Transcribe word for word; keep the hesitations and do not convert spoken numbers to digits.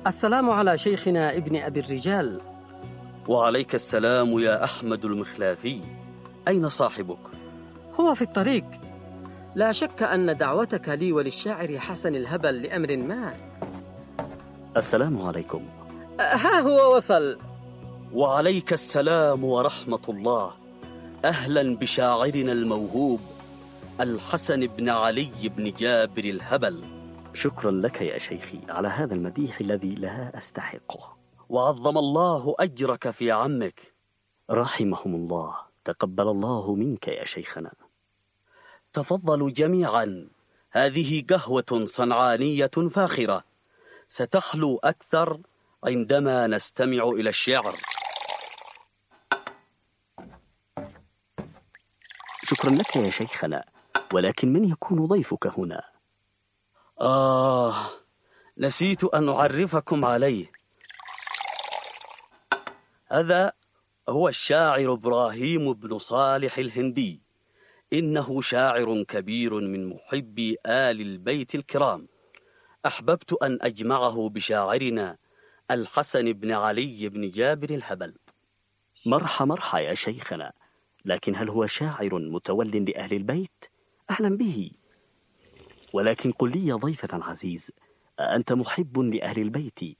السلام على شيخنا ابن أبي الرجال. وعليك السلام يا أحمد المخلافي. أين صاحبك؟ هو في الطريق. لا شك أن دعوتك لي وللشاعر حسن الهبل لأمر ما. السلام عليكم. ها هو وصل. وعليك السلام ورحمة الله. أهلا بشاعرنا الموهوب الحسن بن علي بن جابر الهبل. شكرا لك يا شيخي على هذا المديح الذي لا أستحقه. وعظم الله أجرك في عمك. رحمهم الله. تقبل الله منك يا شيخنا. تفضلوا جميعا، هذه قهوة صنعانية فاخرة ستحلو أكثر عندما نستمع إلى الشعر. شكرا لك يا شيخنا، ولكن من يكون ضيفك هنا؟ آه، نسيت أن أعرفكم عليه. هذا هو الشاعر إبراهيم بن صالح الهندي. إنه شاعر كبير من محبي آل البيت الكرام. أحببت أن أجمعه بشاعرنا الحسن بن علي بن جابر الهبل. مرحى مرحى يا شيخنا، لكن هل هو شاعر متول لأهل البيت؟ أهلا به. ولكن قل لي يا ضيفة عزيز، أنت محب لأهل البيت